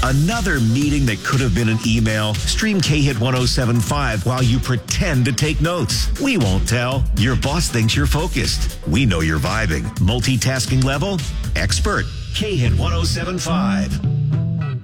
Another meeting that could have been an email? Stream K-Hit 1075 while you pretend to take notes. We won't tell. Your boss thinks you're focused. We know you're vibing. Multitasking level? Expert. K-Hit 1075.